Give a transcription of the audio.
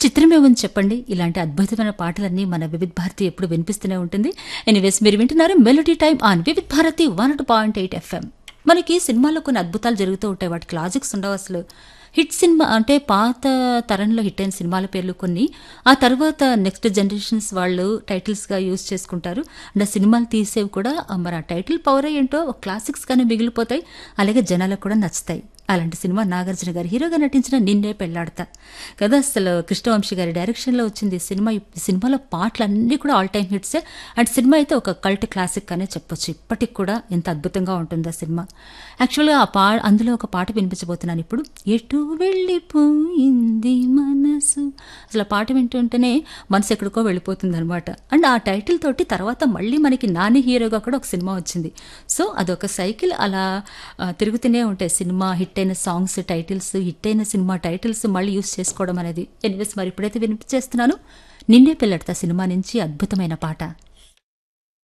చిత్రమేమని చెప్పండి ఇలాంటి అద్భుతమైన పాటలన్నీ మన వివిధ్ భారతి ఎప్పుడు వినిపిస్తూనే ఉంటుంది. ఎనీవేస్ మీరు వింటున్నారు melody time on Vividh Bharati 102.8 FM. మనకి సినిమాల్లో కొన్ని అద్భుతాలు జరుగుతూ ఉంటాయి. వాటికి లాజిక్స్ ఉండవు అసలు. హిట్ సినిమా అంటే పాత తరంలో హిట్ అయిన సినిమాల పేర్లు కొన్ని, ఆ తర్వాత నెక్స్ట్ జనరేషన్స్ వాళ్ళు టైటిల్స్గా యూజ్ చేసుకుంటారు. అండ్ ఆ సినిమాలు తీసేవి కూడా మరి ఆ టైటిల్ పవర్ ఏంటో క్లాసిక్స్గానే మిగిలిపోతాయి, అలాగే జనాలకు కూడా నచ్చుతాయి. అలాంటి సినిమా నాగార్జున గారు హీరోగా నటించిన నిన్నే పెళ్లాడతా కదా. అసలు కృష్ణవంశీ గారి డైరెక్షన్లో వచ్చింది ఈ సినిమా. ఈ సినిమాలో పాటలన్నీ కూడా ఆల్ టైమ్ హిట్సే. అండ్ సినిమా అయితే ఒక కల్ట్ క్లాసిక్ అనే చెప్పొచ్చు. ఇప్పటికి కూడా ఎంత అద్భుతంగా ఉంటుంది ఆ సినిమా. యాక్చువల్గా అందులో ఒక పాట వినిపించబోతున్నాను ఇప్పుడు. ఎటు వెళ్ళిపోయింది మనసు. అసలు ఆ పాట వింటుంటేనే మనసు ఎక్కడికో వెళ్ళిపోతుంది అనమాట. అండ్ ఆ టైటిల్ తోటి తర్వాత మళ్ళీ మనకి నాని హీరోగా కూడా ఒక సినిమా వచ్చింది. సో అదొక సైకిల్ అలా తిరుగుతూనే ఉంటాయి. సినిమా హిట్ అయిన సాంగ్స్ టైటిల్స్, హిట్ అయిన సినిమా టైటిల్స్ మళ్ళీ యూస్ చేసుకోవడం అనేది. ఎనివేస్ మరి ఇప్పుడైతే వినిపించేస్తున్నాను నిన్నే పెళ్లాడతా సినిమా నుంచి అద్భుతమైన పాట.